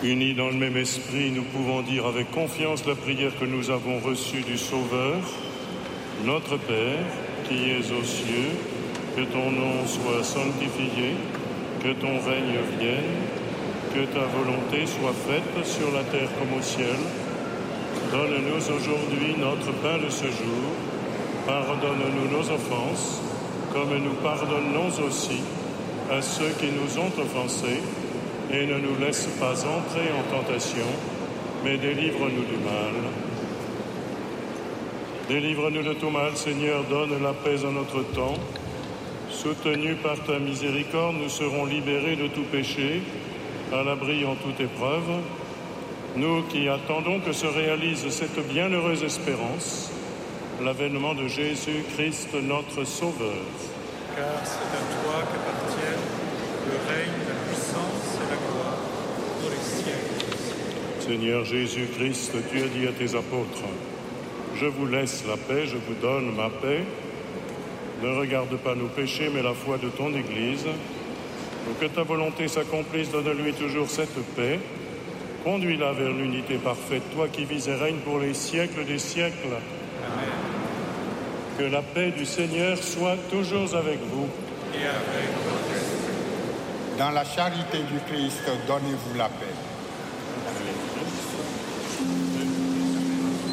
Unis dans le même esprit, nous pouvons dire avec confiance la prière que nous avons reçue du Sauveur. Notre Père, qui es aux cieux, que ton nom soit sanctifié, que ton règne vienne, que ta volonté soit faite sur la terre comme au ciel. Donne-nous aujourd'hui notre pain de ce jour. Pardonne-nous nos offenses, comme nous pardonnons aussi à ceux qui nous ont offensés. Et ne nous laisse pas entrer en tentation, mais délivre-nous du mal. Délivre-nous de tout mal, Seigneur, donne la paix à notre temps. Soutenus par ta miséricorde, nous serons libérés de tout péché, à l'abri en toute épreuve. Nous qui attendons que se réalise cette bienheureuse espérance, l'avènement de Jésus-Christ, notre Sauveur. Car c'est à toi qu'appartiennent le règne, la puissance et la gloire pour les siècles. Seigneur Jésus-Christ, tu as dit à tes apôtres, « Je vous laisse la paix, je vous donne ma paix. Ne regarde pas nos péchés, mais la foi de ton Église. Pour que ta volonté s'accomplisse, donne-lui toujours cette paix. Conduis-la vers l'unité parfaite, toi qui vis et règnes pour les siècles des siècles. » Amen. Que la paix du Seigneur soit toujours avec vous. Et avec votre esprit. Dans la charité du Christ, donnez-vous la paix. Amen.